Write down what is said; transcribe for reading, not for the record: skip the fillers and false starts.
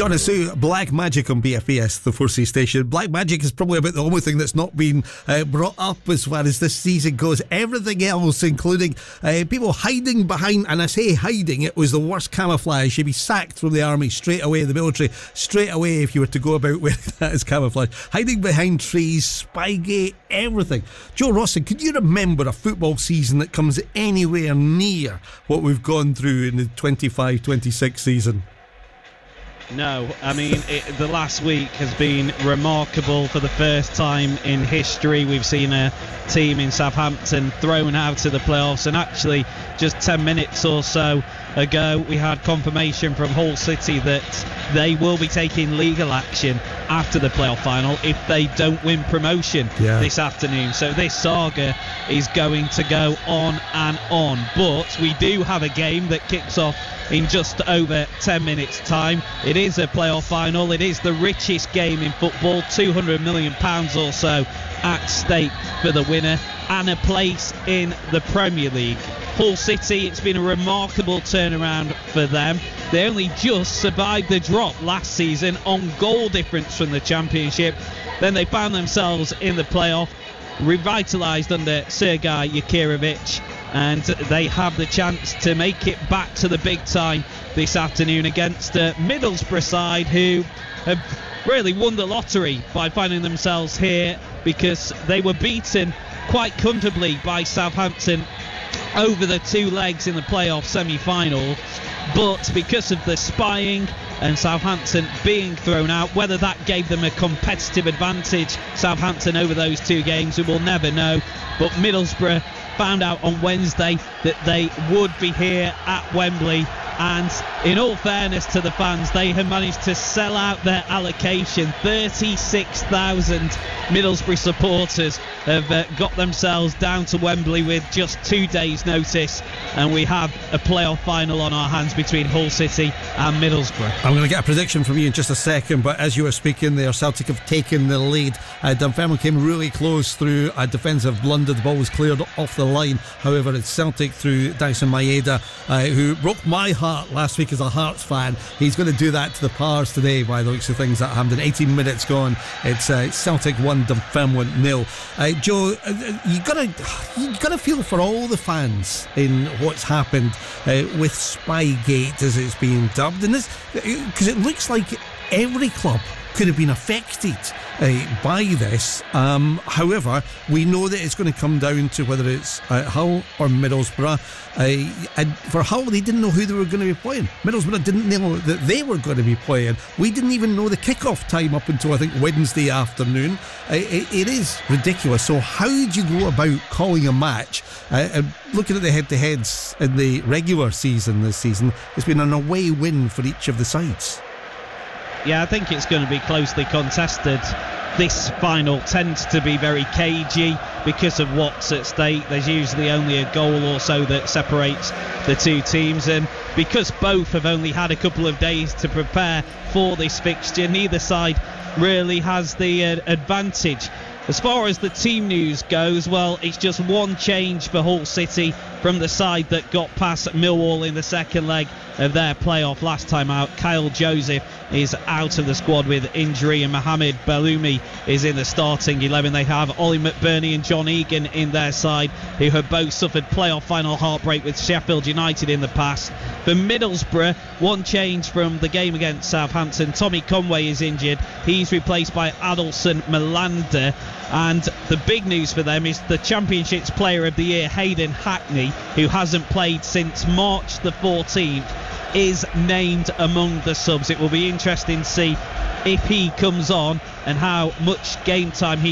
John Asu, Black Magic on BFAS, the 4C station. Black Magic is probably about the only thing that's not been brought up as far as this season goes. Everything else, including people hiding behind, and I say hiding, it was the worst camouflage. You'd be sacked from the army straight away, the military, straight away if you were to go about wearing that as camouflage. Hiding behind trees, Spygate, everything. Joe Rosson, can you remember a football season that comes anywhere near what we've gone through in the 25-26 season? No, I mean, the last week has been remarkable. For the first time in history, we've seen a team in Southampton thrown out of the playoffs, and actually just 10 minutes or so ago we had confirmation from Hull City that they will be taking legal action after the playoff final if they don't win promotion this afternoon. So this saga is going to go on and on, but we do have a game that kicks off in just over 10 minutes time. It is a playoff final. It is the richest game in football, £200 million or so at stake for the winner, and a place in the Premier League. Hull City, it's been a remarkable turnaround for them. They only just survived the drop last season on goal difference from the Championship. Then they found themselves in the playoff, revitalised under Sergei Yakirovich, and they have the chance to make it back to the big time this afternoon against a Middlesbrough side who have really won the lottery by finding themselves here, because they were beaten quite comfortably by Southampton over the two legs in the playoff semi-final, but because of the spying and Southampton being thrown out, whether that gave them a competitive advantage, Southampton, over those two games, we will never know. But Middlesbrough found out on Wednesday that they would be here at Wembley, and in all fairness to the fans, they have managed to sell out their allocation. 36,000 Middlesbrough supporters have got themselves down to Wembley with just 2 days notice, and we have a playoff final on our hands between Hull City and Middlesbrough. I'm going to get a prediction from you in just a second, but as you were speaking there, Celtic have taken the lead. Dunfermline came really close through a defensive blunder. The ball was cleared off the line. However, it's Celtic through Dyson Maeda, who broke my heart last week as a Hearts fan. He's going to do that to the Pars today by the looks of things at Hampden. 18 minutes gone. It's Celtic 1, Dunfermline 0. Joe, you gotta feel for all the fans in what's happened with Spygate, as it's being dubbed, and this, because it looks like every club could have been affected by this. However, we know that it's going to come down to whether it's Hull or Middlesbrough. And for Hull, they didn't know who they were going to be playing. Middlesbrough didn't know that they were going to be playing. We didn't even know the kick-off time up until, I think, Wednesday afternoon. It is ridiculous. So how do you go about calling a match? Looking at the head-to-heads in the regular season this season, it's been an away win for each of the sides. Yeah, I think it's going to be closely contested. This final tends to be very cagey because of what's at stake. There's usually only a goal or so that separates the two teams, and because both have only had a couple of days to prepare for this fixture, neither side really has the advantage. As far as the team news goes, well, it's just one change for Hull City from the side that got past Millwall in the second leg of their playoff last time out. Kyle Joseph is out of the squad with injury, and Mohamed Belloumi is in the starting 11. They have Ollie McBurney and John Egan in their side, who have both suffered playoff final heartbreak with Sheffield United in the past. For Middlesbrough, one change from the game against Southampton. Tommy Conway is injured. He's replaced by Adelson Melander. And the big news for them is the Championship's Player of the Year, Hayden Hackney, who hasn't played since March the 14th, is named among the subs. It will be interesting to see if he comes on and how much game time he